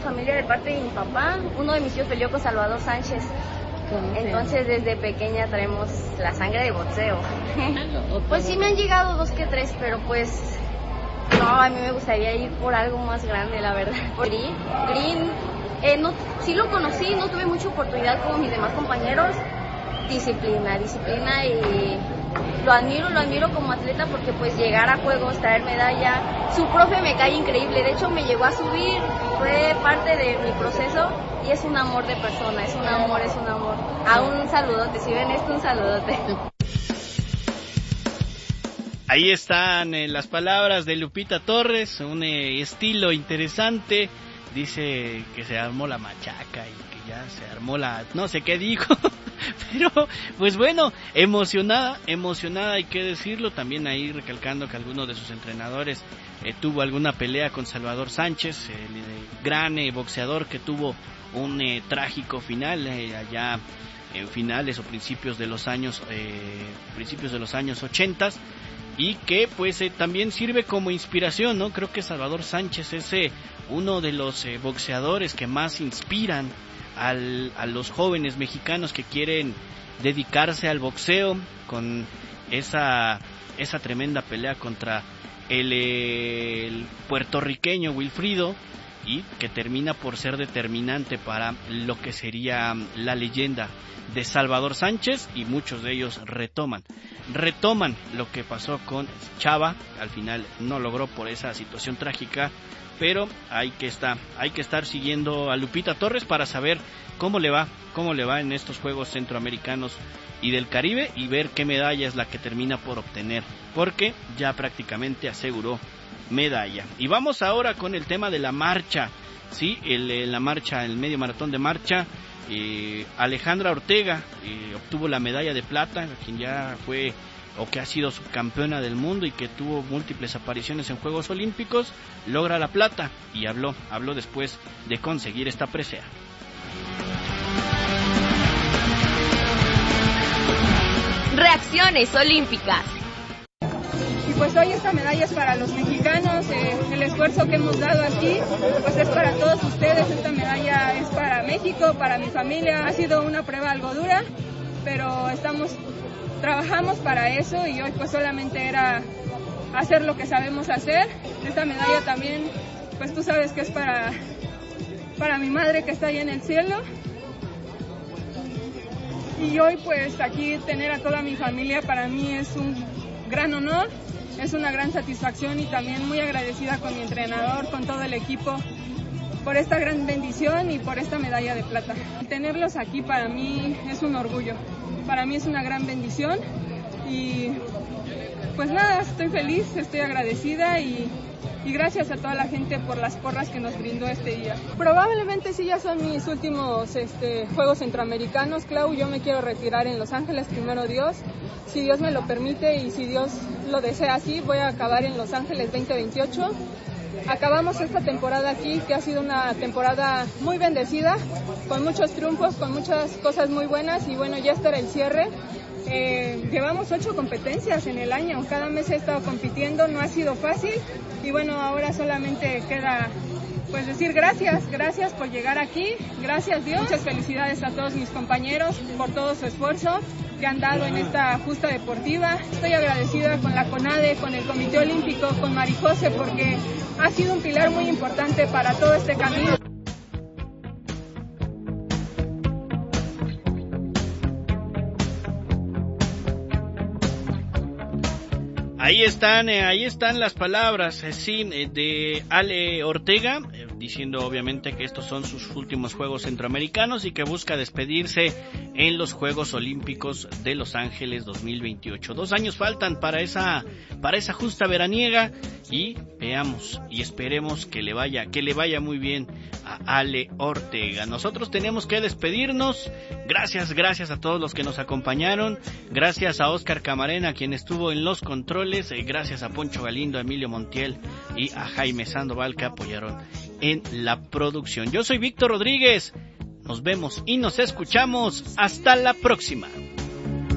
familia de parte de mi papá. Uno de mis tíos peleó con Salvador Sánchez. Entonces desde pequeña traemos la sangre de boxeo. Pues sí me han llegado 2 que 3, pero pues no, a mí me gustaría ir por algo más grande, la verdad. Green, no, sí lo conocí, no tuve mucha oportunidad como mis demás compañeros. Disciplina y lo admiro como atleta porque pues llegar a juegos, traer medalla, su profe me cae increíble, de hecho me llegó a subir, fue parte de mi proceso y es un amor de persona, es un amor. Un saludote, si ven esto, un saludote. Ahí están las palabras de Lupita Torres, un estilo interesante, dice que se armó la machaca y que ya se armó la... no sé qué dijo, pero pues bueno, emocionada, hay que decirlo, también ahí recalcando que alguno de sus entrenadores tuvo alguna pelea con Salvador Sánchez, el gran boxeador que tuvo un trágico final allá en finales o principios de los años 80 y que pues también sirve como inspiración, ¿no? Creo que Salvador Sánchez es uno de los boxeadores que más inspiran a los jóvenes mexicanos que quieren dedicarse al boxeo, con esa tremenda pelea contra el puertorriqueño Wilfrido, y que termina por ser determinante para lo que sería la leyenda de Salvador Sánchez, y muchos de ellos retoman lo que pasó con Chava. Al final no logró por esa situación trágica, pero hay que estar siguiendo a Lupita Torres para saber cómo le va en estos Juegos Centroamericanos y del Caribe, y ver qué medalla es la que termina por obtener, porque ya prácticamente aseguró medalla. Y vamos ahora con el tema de la marcha, sí, la marcha, el medio maratón de marcha. Alejandra Ortega obtuvo la medalla de plata, quien ya fue o que ha sido subcampeona del mundo y que tuvo múltiples apariciones en Juegos Olímpicos, logra la plata y habló después de conseguir esta presea. Reacciones olímpicas. Y pues hoy esta medalla es para los mexicanos, el esfuerzo que hemos dado aquí, pues es para todos ustedes, esta medalla es para México, para mi familia. Ha sido una prueba algo dura, pero trabajamos para eso y hoy pues solamente era hacer lo que sabemos hacer. Esta medalla también, pues tú sabes que es para mi madre que está allá en el cielo. Y hoy pues aquí tener a toda mi familia para mí es un gran honor. Es una gran satisfacción y también muy agradecida con mi entrenador, con todo el equipo, por esta gran bendición y por esta medalla de plata. Tenerlos aquí para mí es un orgullo, para mí es una gran bendición y pues nada, estoy feliz, estoy agradecida y gracias a toda la gente por las porras que nos brindó este día. Probablemente sí ya son mis últimos Juegos Centroamericanos, Clau. Yo me quiero retirar en Los Ángeles, primero Dios. Si Dios me lo permite y si Dios lo desea así, voy a acabar en Los Ángeles 2028. Acabamos esta temporada aquí, que ha sido una temporada muy bendecida, con muchos triunfos, con muchas cosas muy buenas y bueno, ya este era el cierre. Llevamos 8 competencias en el año, cada mes he estado compitiendo, no ha sido fácil y bueno, ahora solamente queda pues decir gracias por llegar aquí, gracias Dios, muchas felicidades a todos mis compañeros por todo su esfuerzo que han dado en esta justa deportiva. Estoy agradecida con la CONADE, con el Comité Olímpico, con Marijose, porque ha sido un pilar muy importante para todo este camino. Ahí están las palabras de Ale Ortega, diciendo obviamente que estos son sus últimos Juegos Centroamericanos y que busca despedirse en los Juegos Olímpicos de Los Ángeles 2028. 2 años faltan para esa justa veraniega y veamos y esperemos que le vaya muy bien a Ale Ortega. Nosotros tenemos que despedirnos. Gracias a todos los que nos acompañaron. Gracias a Oscar Camarena, quien estuvo en los controles. Gracias a Poncho Galindo, a Emilio Montiel y a Jaime Sandoval, que apoyaron en la producción. Yo soy Víctor Rodríguez. Nos vemos y nos escuchamos. Hasta la próxima.